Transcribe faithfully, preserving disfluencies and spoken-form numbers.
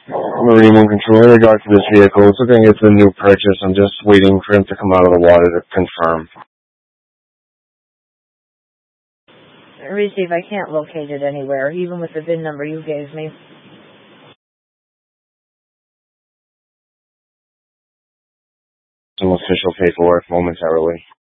Marine One Control, in regard to this vehicle, it's looking like it's a new purchase. I'm just waiting for him to come out of the water to confirm. Receive, I can't locate it anywhere, even with the V I N number you gave me. Some official paperwork momentarily.